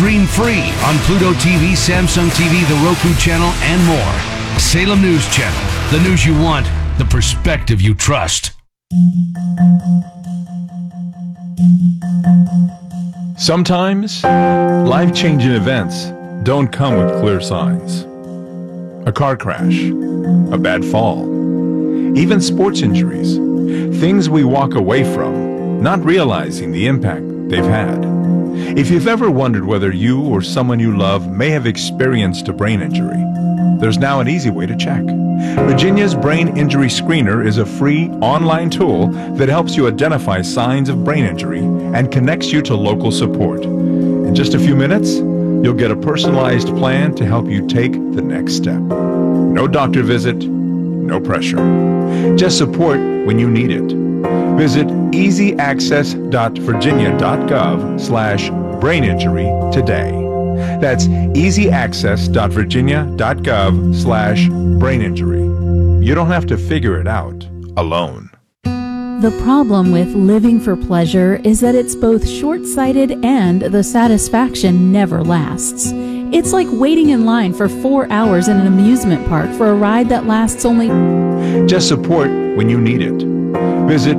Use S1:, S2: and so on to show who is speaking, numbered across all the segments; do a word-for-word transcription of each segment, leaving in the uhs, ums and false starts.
S1: Stream free on Pluto T V, Samsung T V, the Roku channel, and more. Salem News Channel. The news you want, the perspective you trust.
S2: Sometimes, life-changing events don't come with clear signs. A car crash, a bad fall, even sports injuries. Things we walk away from, not realizing the impact they've had. If you've ever wondered whether you or someone you love may have experienced a brain injury, there's now an easy way to check. Virginia's Brain Injury Screener is a free online tool that helps you identify signs of brain injury and connects you to local support. In just a few minutes, you'll get a personalized plan to help you take the next step. No doctor visit, no pressure. Just support when you need it. Visit easyaccess.virginia.gov slash brain injury today. That's easyaccess.virginia.gov slash brain injury. You don't have to figure it out alone.
S3: The problem with living for pleasure is that it's both short-sighted and the satisfaction never lasts. It's like waiting in line for four hours in an amusement park for a ride that lasts only...
S2: Just support when you need it. Visit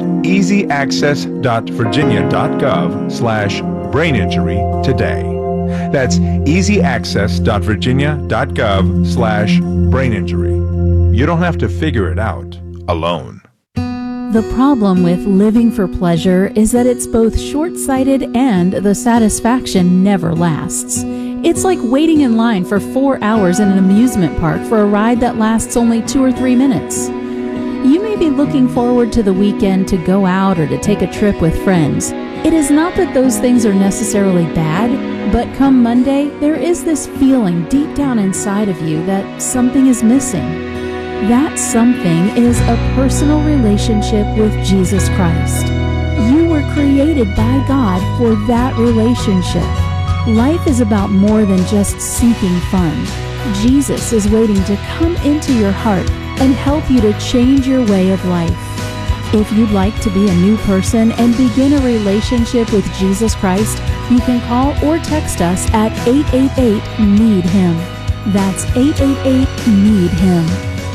S2: easyaccess.virginia.gov slash brain injury today. That's easyaccess.virginia.gov slash brain injury. You don't have to figure it out alone.
S3: The problem with living for pleasure is that it's both short-sighted and the satisfaction never lasts. It's like waiting in line for four hours in an amusement park for a ride that lasts only two or three minutes. You may be looking forward to the weekend to go out or to take a trip with friends. It is not that those things are necessarily bad, but come Monday, there is this feeling deep down inside of you that something is missing. That something is a personal relationship with Jesus Christ. You were created by God for that relationship. Life is about more than just seeking fun. Jesus is waiting to come into your heart and help you to change your way of life. If you'd like to be a new person and begin a relationship with Jesus Christ, you can call or text us at eight eight eight, need him. That's eight eight eight, need him.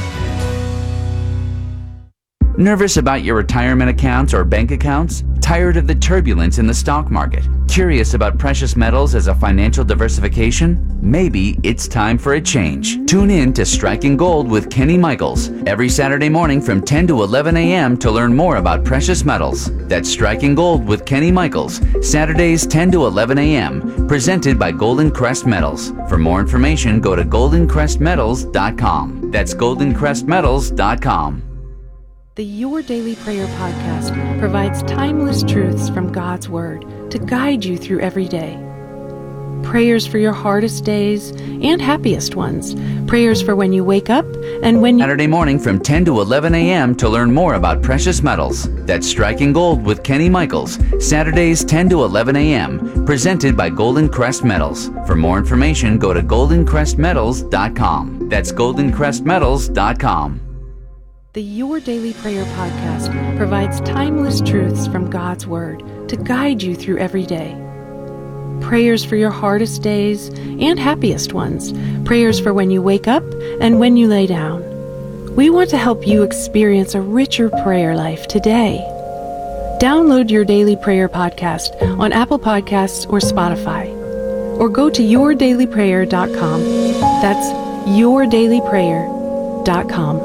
S4: Nervous about your retirement accounts or bank accounts? Tired of the turbulence in the stock market? Curious about precious metals as a financial diversification? Maybe it's time for a change. Tune in to Striking Gold with Kenny Michaels every Saturday morning from ten to eleven a.m. to learn more about precious metals. That's Striking Gold with Kenny Michaels, Saturdays ten to eleven a.m., presented by Golden Crest Metals. For more information, go to golden crest metals dot com. That's golden crest metals dot com.
S5: The Your Daily Prayer podcast provides timeless truths from God's Word to guide you through every day. Prayers for your hardest days and happiest ones. Prayers for when you wake up and when you...
S4: Saturday morning from ten to eleven a.m. to learn more about precious metals. That's Striking Gold with Kenny Michaels, Saturdays ten to eleven a.m., presented by Golden Crest Metals. For more information, go to golden crest metals dot com. That's golden crest metals dot com.
S5: The Your Daily Prayer podcast provides timeless truths from God's Word to guide you through every day. Prayers for your hardest days and happiest ones. Prayers for when you wake up and when you lay down. We want to help you experience a richer prayer life today. Download Your Daily Prayer podcast on Apple Podcasts or Spotify. Or go to your daily prayer dot com. That's your daily prayer dot com.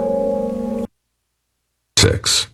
S6: Six.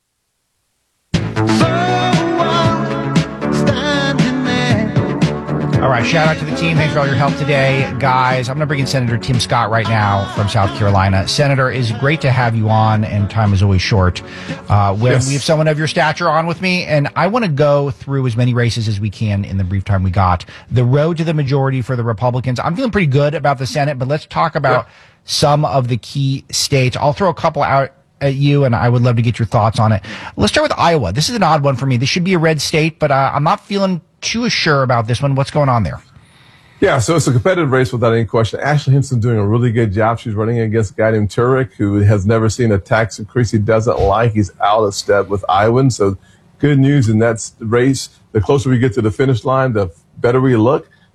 S7: All right, shout out to the team. Thanks for all your help today. Guys, I'm going to bring in Senator Tim Scott right now from South Carolina. Senator, it's great to have you on, and time is always short. Uh, when yes. we have someone of your stature on with me, and I want to go through as many races as we can in the brief time we got. The road to the majority for the Republicans. I'm feeling pretty good about the Senate, but let's talk about yeah. some of the key states. I'll throw a couple out at you, and I would love to get your thoughts on it. Let's start with Iowa. This is an odd one for me. This should be a red state, but uh, I'm not feeling too sure about this one. What's going on there?
S8: Yeah, so it's a competitive race without any question. Ashley Hinson doing a really good job. She's running against a guy named Turek, who has never seen a tax increase he doesn't like. He's out of step with Iowans, so good news in that race. The closer we get to the finish line, the better we look.